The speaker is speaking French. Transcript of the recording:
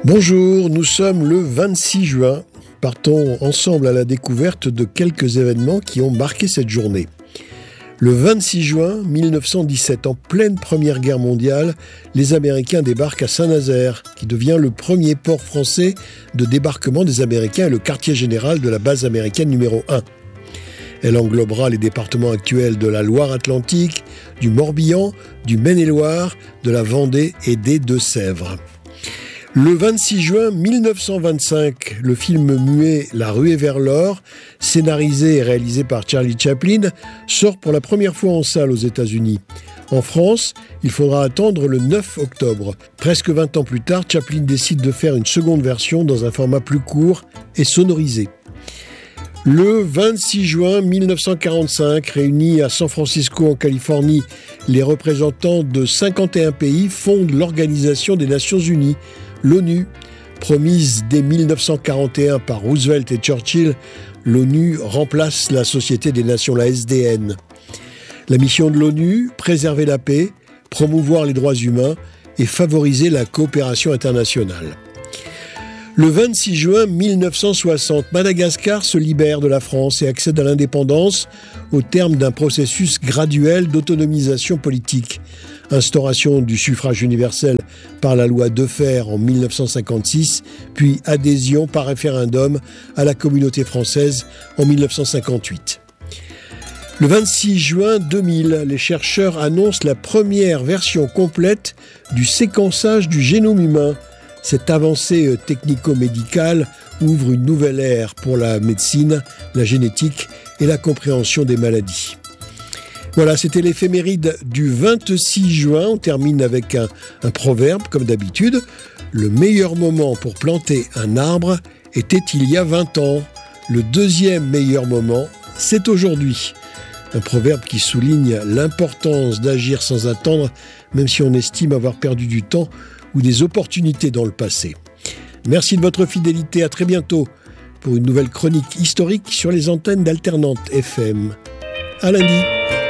Bonjour, nous sommes le 26 juin. Partons ensemble à la découverte de quelques événements qui ont marqué cette journée. Le 26 juin 1917, en pleine Première Guerre mondiale, les Américains débarquent à Saint-Nazaire, qui devient le premier port français de débarquement des Américains et le quartier général de la base américaine numéro 1. Elle englobera les départements actuels de la Loire-Atlantique, du Morbihan, du Maine-et-Loire, de la Vendée et des Deux-Sèvres. Le 26 juin 1925, le film muet La ruée vers l'or, scénarisé et réalisé par Charlie Chaplin, sort pour la première fois en salle aux États-Unis. En France, il faudra attendre le 9 octobre. Presque 20 ans plus tard, Chaplin décide de faire une seconde version dans un format plus court et sonorisé. Le 26 juin 1945, réunis à San Francisco en Californie, les représentants de 51 pays fondent l'Organisation des Nations Unies, l'ONU. Promise dès 1941 par Roosevelt et Churchill, l'ONU remplace la Société des Nations, la SDN. La mission de l'ONU, préserver la paix, promouvoir les droits humains et favoriser la coopération internationale. Le 26 juin 1960, Madagascar se libère de la France et accède à l'indépendance au terme d'un processus graduel d'autonomisation politique. Instauration du suffrage universel par la loi Defferre en 1956, puis adhésion par référendum à la communauté française en 1958. Le 26 juin 2000, les chercheurs annoncent la première version complète du séquençage du génome humain. Cette avancée technico-médicale ouvre une nouvelle ère pour la médecine, la génétique et la compréhension des maladies. Voilà, c'était l'éphéméride du 26 juin. On termine avec un proverbe, comme d'habitude. Le meilleur moment pour planter un arbre était il y a 20 ans. Le deuxième meilleur moment, c'est aujourd'hui. Un proverbe qui souligne l'importance d'agir sans attendre, même si on estime avoir perdu du temps ou des opportunités dans le passé. Merci de votre fidélité, à très bientôt pour une nouvelle chronique historique sur les antennes d'Alternante FM. À lundi.